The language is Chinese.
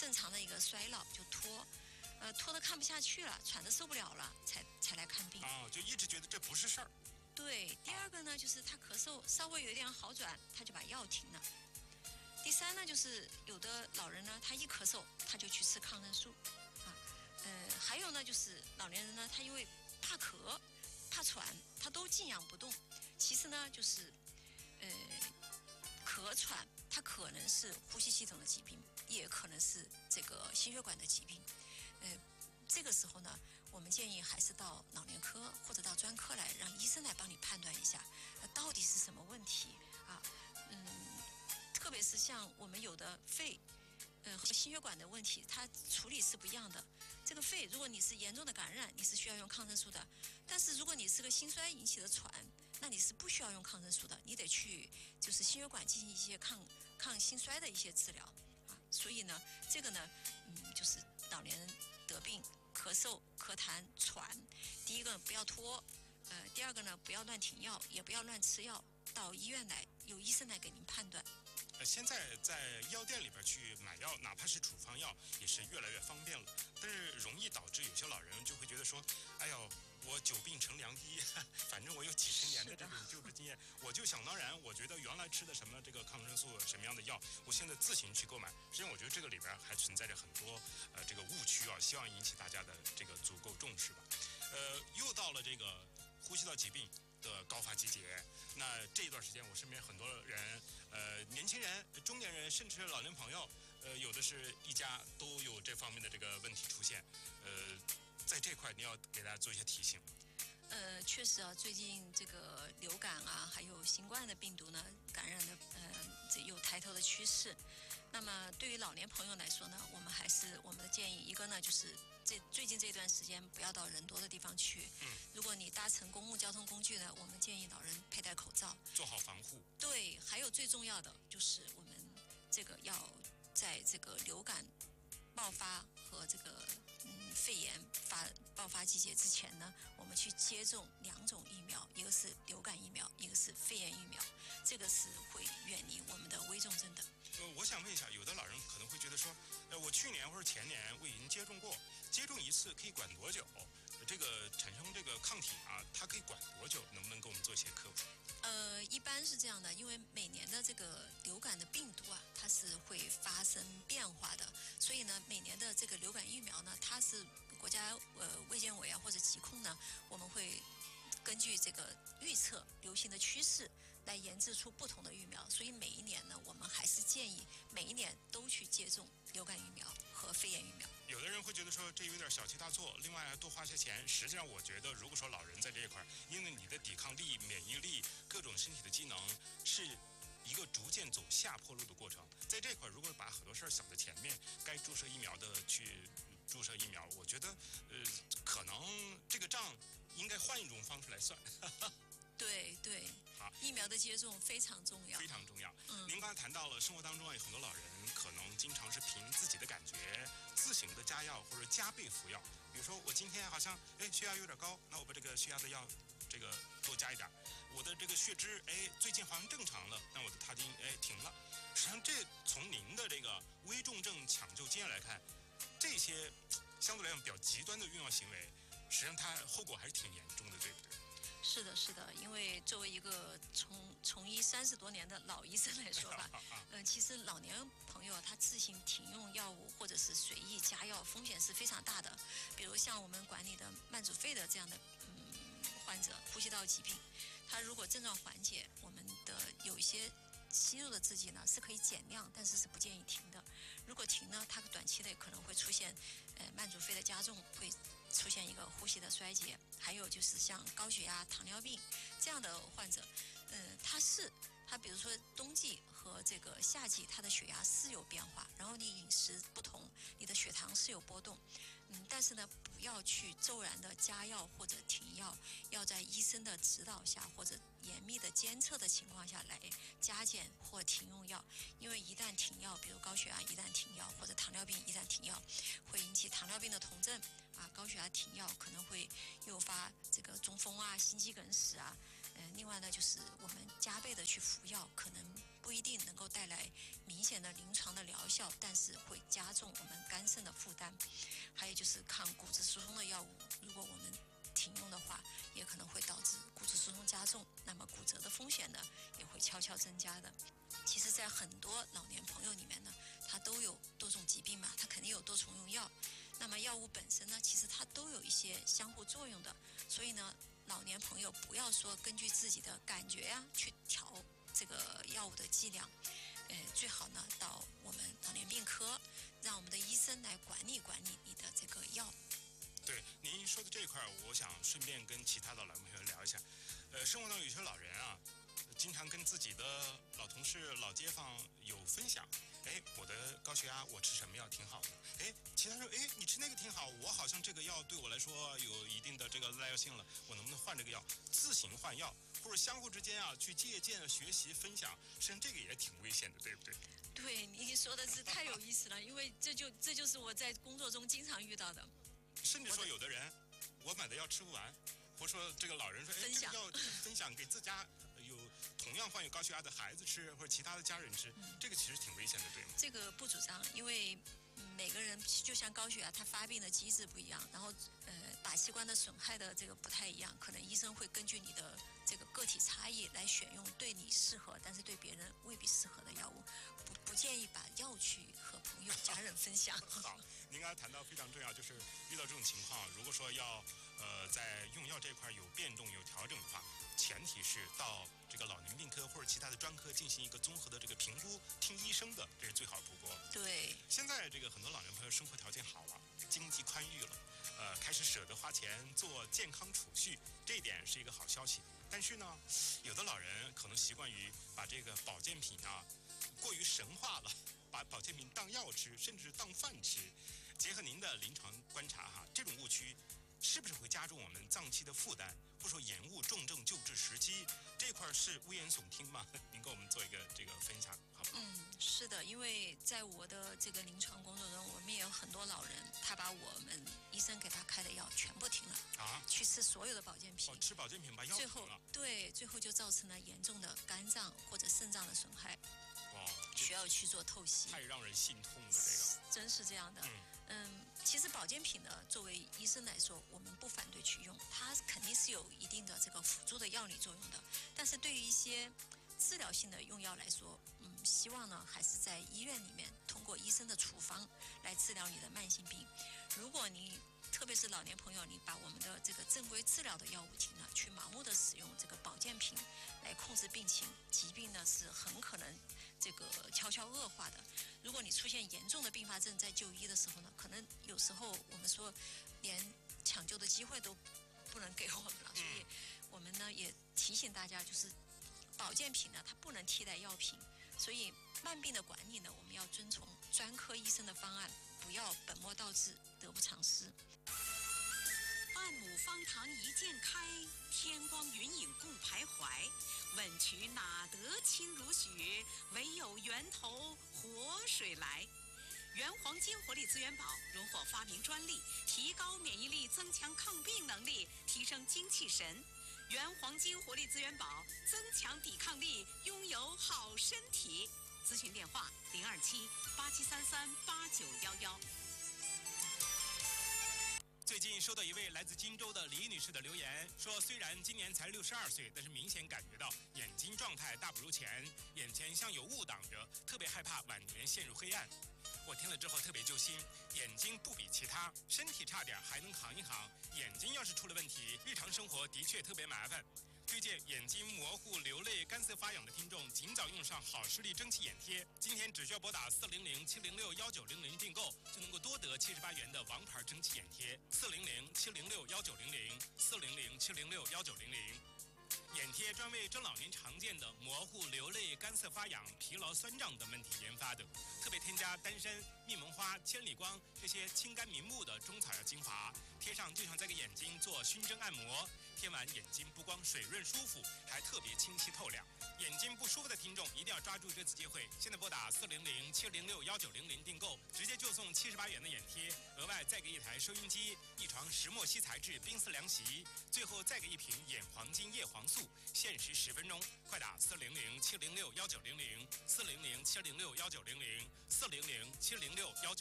正常的一个衰老就拖。拖得看不下去了，喘得受不了了，才来看病。 就一直觉得这不是事儿。 对，第二个呢，就是他咳嗽稍微有一点好转，他就把药停了。第三呢，就是有的老人呢，他一咳嗽他就去吃抗生素，还有呢，就是老年人呢，他因为怕咳、怕喘，他都静养不动。其实呢，就是咳喘，它可能是呼吸系统的疾病，也可能是这个心血管的疾病。这个时候呢，我们建议还是到老年科或者到专科来，让医生来帮你判断一下，到底是什么问题啊？特别是像我们有的肺，和心血管的问题，它处理是不一样的。这个肺，如果你是严重的感染，你是需要用抗生素的；但是如果你是个心衰引起的喘，那你是不需要用抗生素的，你得去就是心血管进行一些抗心衰的一些治疗啊。所以呢，这个呢，就是老年人得病。咳嗽、咳痰、喘，第一个不要拖，第二个呢不要乱停药，也不要乱吃药，到医院来，由医生来给您判断。 现在在药店里边去买药，哪怕是处方药，也是越来越方便了。但是容易导致有些老人就会觉得说，哎呦，我久病成良医，反正我有几十年的这种救治经验，我就想当然，我觉得原来吃的什么这个抗生素什么样的药，我现在自行去购买。实际上，我觉得这个里边还存在着很多这个误区啊，希望引起大家的这个足够重视吧。又到了这个呼吸道疾病的高发季节，那这一段时间我身边很多人，年轻人、中年人，甚至老年朋友，有的是一家都有这方面的这个问题出现，在这块你要给大家做一些提醒。 确实啊，最近这个流感啊，还有新冠的病毒呢，感染的这有抬头的趋势。那么对于老年朋友来说呢，我们的建议，一个呢就是最近这段时间不要到人多的地方去。如果你搭乘公共交通工具呢，我们建议老人佩戴口罩，做好防护。对，还有最重要的就是我们这个要在这个流感爆发和这个肺炎爆发季节之前呢，我们去接种2种疫苗，一个是流感疫苗，一个是肺炎疫苗，这个是会远离我们的危重症的。 我想问一下，有的老人可能会觉得说，我去年或者前年我已经接种过，接种一次可以管多久？这个产生这个抗体啊，它可以管多久？能不能给我们做一些科普？ 一般是这样的，因为每年的这个流感的病毒啊，它是会发生变化的，所以呢，每年的这个流感疫苗呢，它是国家卫健委啊或者疾控呢，我们会根据这个预测流行的趋势来研制出不同的疫苗，所以每一年呢，我们还是建议每一年都去接种流感疫苗和肺炎疫苗。 有的人会觉得说这有点小题大做，另外多花些钱。实际上，我觉得如果说老人在这一块，因为你的抵抗力、免疫力、各种身体的机能是一个逐渐走下坡路的过程，在这块如果把很多事儿想在前面，该注射疫苗的去注射疫苗，我觉得可能这个账应该换一种方式来算。 对对， 好， 疫苗的接种非常重要， 非常重要。您刚才谈到了生活当中有很多老人可能经常是凭自己的感觉自行的加药或者加倍服药，比如说我今天好像血压有点高，那我把这个血压的药这个多加一点，我的这个血脂最近好像正常了，那我的他汀停了。实际上这从您的这个危重症抢救经验来看，这些相对来讲比较极端的用药行为，实际上它后果还是挺严重的，对不对？ 是的，是的，因为作为一个从医30多年的老医生来说吧，其实老年朋友他自行停用药物或者是随意加药，风险是非常大的。比如像我们管理的慢阻肺的这样的患者，呼吸道疾病，他如果症状缓解，我们的有一些吸入的制剂呢是可以减量，但是不建议停的。如果停呢，它短期内可能会出现慢阻肺的加重，会出现一个呼吸的衰竭。还有就是像高血压、糖尿病这样的患者，他比如说冬季和这个夏季，他的血压是有变化，然后你饮食不同，你的血糖是有波动，但是呢，不要去骤然的加药或者停药，要在医生的指导下或者严密的监测的情况下来加减或停用药，因为一旦停药，比如高血压一旦停药或者糖尿病一旦停药，会引起糖尿病的酮症啊，高血压停药可能会诱发这个中风啊、心肌梗死啊。另外呢，就是我们加倍的去服药，可能不一定能够带来明显的临床的疗效，但是会加重我们肝肾的负担。还有就是抗骨质疏松的药物，如果我们停用的话，也可能会导致骨质疏松加重，那么骨折的风险呢也会悄悄增加的。其实在很多老年朋友里面呢，他都有多种疾病嘛，他肯定有多重用药。那么药物本身呢，其实它都有一些相互作用的，所以呢，老年朋友不要说根据自己的感觉呀去调这个药物的剂量，最好呢到我们老年病科，让我们的医生来管理你的这个药。 对您说的这一块，我想顺便跟其他的老朋友聊一下。生活中有些老人啊，经常跟自己的老同事、老街坊有分享。我的高血压，我吃什么药挺好的。其他人说，你吃那个挺好，我好像这个药对我来说有一定的这个耐药性了，我能不能换这个药？自行换药，或者相互之间啊去借鉴、学习、分享，实际上这个也挺危险的，对不对？ 对，你说的是太有意思了，因为这就是我在工作中经常遇到的。 甚至说有的人，我买的药吃不完，或者说这个老人说， 分享这个药分享给自家有同样患有高血压的孩子吃，或者其他的家人吃，这个其实挺危险的，对吗？ 这个不主张，因为每个人就像高血压，它发病的机制不一样，然后打器官的损害的这个不太一样，可能医生会根据你的这个个体差异来选用对你适合，但是对别人未必适合的药物，不建议把药去和朋友、家人分享。 好，您刚才谈到非常重要，就是遇到这种情况，如果说要在用药这块有变动、有调整的话，前提是到这个老年病科或者其他的专科进行一个综合的这个评估，听医生的，这是最好不过。 对， 现在这个很多老年朋友生活条件好了，经济宽裕了，开始舍得花钱做健康储蓄，这一点是一个好消息。但是呢，有的老人可能习惯于把这个保健品啊过于神化了，把保健品当药吃，甚至当饭吃。结合您的临床观察哈，这种误区是不是会加重我们脏器的负担，或者说延误重症救治时机？这块是危言耸听吗？您给我们做一个这个分享，好不好？ 是的，因为在我的这个临床工作中，我们也有很多老人，他把我们医生给他开的药全部停了啊，去吃所有的保健品， 吃保健品把药停了， 最后就造成了严重的肝脏或者肾脏的损害，需要去做透析， 太让人心痛了，这个真是这样的。其实保健品呢，作为医生来说，我们不反对去用，它肯定是有一定的这个辅助的药理作用的。但是对于一些治疗性的用药来说，希望呢还是在医院里面通过医生的处方来治疗你的慢性病。如果你特别是老年朋友，你把我们的这个正规治疗的药物停了，去盲目的使用这个保健品来控制病情，疾病呢是很可能这个悄悄恶化的。如果你出现严重的并发症，在就医的时候呢，可能有时候我们说连抢救的机会都不能给我们了。所以我们呢也提醒大家，就是保健品呢它不能替代药品，所以慢病的管理呢，我们要遵从专科医生的方案，不要本末倒置，得不偿失。 半亩方塘一鉴开，天光云影共徘徊。问渠哪得清如许？唯有源头活水来。原黄金活力资源宝荣获发明专利，提高免疫力，增强抗病能力，提升精气神。原黄金活力资源宝增强抵抗力，拥有好身体。咨询电话027-8733-8911。 最近收到一位来自荆州的李女士的留言，说虽然今年才62岁，但是明显感觉到眼睛状态大不如前，眼前像有雾挡着，特别害怕晚年陷入黑暗。我听了之后特别揪心，眼睛不比其他，身体差点还能扛一扛，眼睛要是出了问题，日常生活的确特别麻烦。推荐眼睛模糊、流泪、干涩发痒的听众尽早用上好视力蒸汽眼贴。今天只需要拨打400-706-1900订购，就能够多得78元的王牌蒸汽眼贴。400-706-1900，400-706-1900。眼贴专为中老年常见的模糊、流泪、干涩发痒、疲劳酸胀等问题研发的，特别添加丹参、蜜蒙花、千里光这些清肝明目的中草药精华，贴上就像在给眼睛做熏蒸按摩。贴完眼睛不光水润舒服，还特别清晰透亮。眼睛不舒服的听众一定要抓住这次机会，现在拨打400-706-1900订购，直接就送 78元的眼贴，额外再给一台收音机、一床石墨烯材质冰丝凉席，最后再给一瓶眼黄金叶黄素，限时10分钟，快打400-706-1900，400-706-1900，400-706-1900。